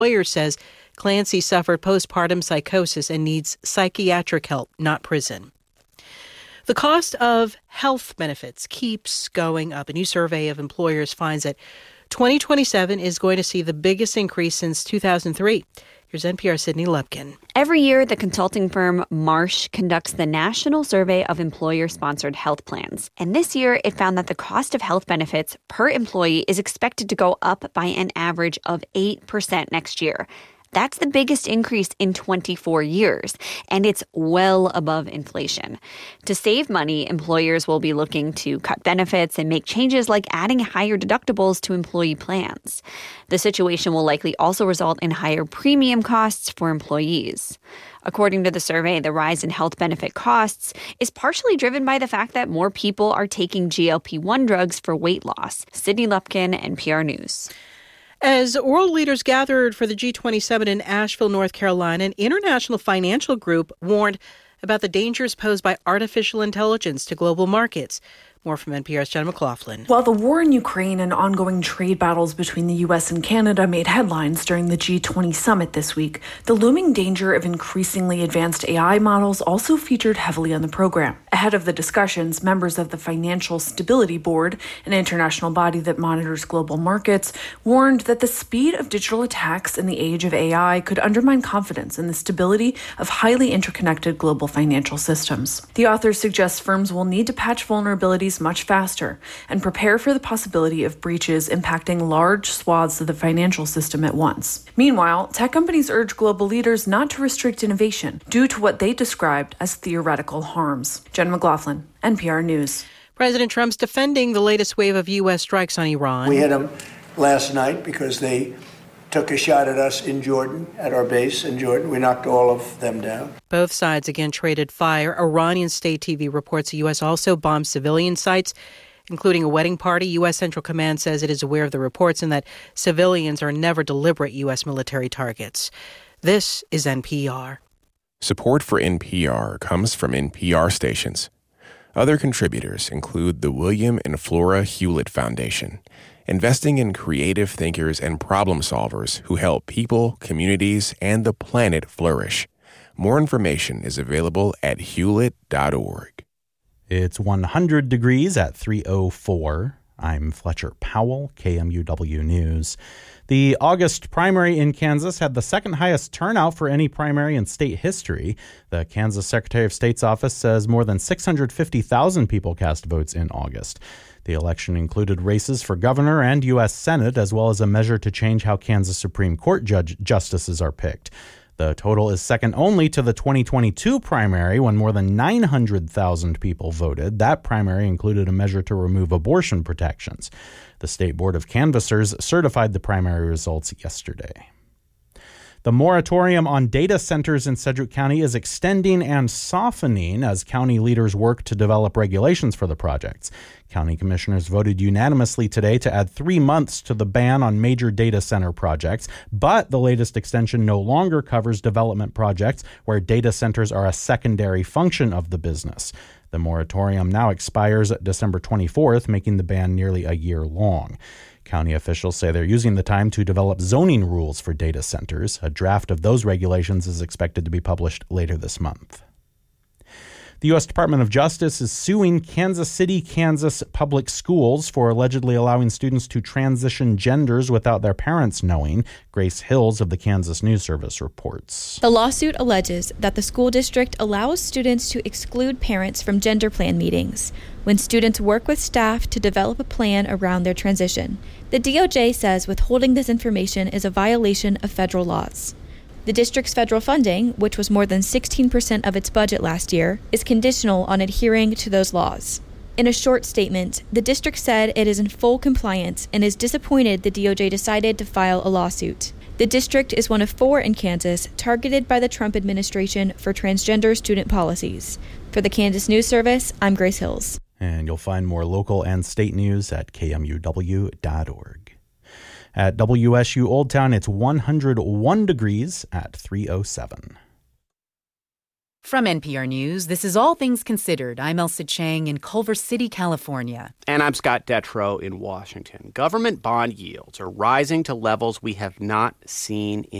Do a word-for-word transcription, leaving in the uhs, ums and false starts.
lawyer says Clancy suffered postpartum psychosis and needs psychiatric help, not prison. The cost of health benefits keeps going up. A new survey of employers finds that twenty twenty-seven is going to see the biggest increase since two thousand three. Here's N P R's Sydney Lupkin. Every year, the consulting firm Marsh conducts the National Survey of Employer-Sponsored Health Plans. And this year, it found that the cost of health benefits per employee is expected to go up by an average of eight percent next year. That's the biggest increase in twenty-four years, and it's well above inflation. To save money, employers will be looking to cut benefits and make changes like adding higher deductibles to employee plans. The situation will likely also result in higher premium costs for employees. According to the survey, the rise in health benefit costs is partially driven by the fact that more people are taking G L P one drugs for weight loss. Sydney Lupkin, N P R News. As world leaders gathered for the G twenty-seven in Asheville, North Carolina, an international financial group warned about the dangers posed by artificial intelligence to global markets. More from N P R's Jenna McLaughlin. While the war in Ukraine and ongoing trade battles between the U S and Canada made headlines during the G twenty summit this week, the looming danger of increasingly advanced A I models also featured heavily on the program. Ahead of the discussions, members of the Financial Stability Board, an international body that monitors global markets, warned that the speed of digital attacks in the age of A I could undermine confidence in the stability of highly interconnected global financial systems. The authors suggest firms will need to patch vulnerabilities much faster and prepare for the possibility of breaches impacting large swaths of the financial system at once. Meanwhile, tech companies urge global leaders not to restrict innovation due to what they described as theoretical harms. Jen McLaughlin, N P R News. President Trump's defending the latest wave of U S strikes on Iran. We hit them last night because they took a shot at us in Jordan, at our base in Jordan. We knocked all of them down. Both sides again traded fire. Iranian state T V reports the U S also bombed civilian sites, including a wedding party. U S Central Command says it is aware of the reports and that civilians are never deliberate U S military targets. This is N P R. Support for N P R comes from N P R stations. Other contributors include the William and Flora Hewlett Foundation, investing in creative thinkers and problem solvers who help people, communities, and the planet flourish. More information is available at hewlett dot org. It's one hundred degrees at three oh four. I'm Fletcher Powell, K M U W News. The August primary in Kansas had the second highest turnout for any primary in state history. The Kansas Secretary of State's office says more than six hundred fifty thousand people cast votes in August. The election included races for governor and U S Senate, as well as a measure to change how Kansas Supreme Court judge justices are picked. The total is second only to the twenty twenty-two primary, when more than nine hundred thousand people voted. That primary included a measure to remove abortion protections. The State Board of Canvassers certified the primary results yesterday. The moratorium on data centers in Sedgwick County is extending and softening as county leaders work to develop regulations for the projects. County commissioners voted unanimously today to add three months to the ban on major data center projects, but the latest extension no longer covers development projects where data centers are a secondary function of the business. The moratorium now expires December twenty-fourth, making the ban nearly a year long. County officials say they're using the time to develop zoning rules for data centers. A draft of those regulations is expected to be published later this month. The U S Department of Justice is suing Kansas City, Kansas public schools for allegedly allowing students to transition genders without their parents knowing. Grace Hills of the Kansas News Service reports. The lawsuit alleges that the school district allows students to exclude parents from gender plan meetings when students work with staff to develop a plan around their transition. The D O J says withholding this information is a violation of federal laws. The district's federal funding, which was more than sixteen percent of its budget last year, is conditional on adhering to those laws. In a short statement, the district said it is in full compliance and is disappointed the D O J decided to file a lawsuit. The district is one of four in Kansas targeted by the Trump administration for transgender student policies. For the Kansas News Service, I'm Grace Hills. And you'll find more local and state news at K M U W dot org. At W S U Old Town, it's one hundred one degrees at three oh seven. From N P R News, this is All Things Considered. I'm Elsa Chang in Culver City, California. And I'm Scott Detrow in Washington. Government bond yields are rising to levels we have not seen in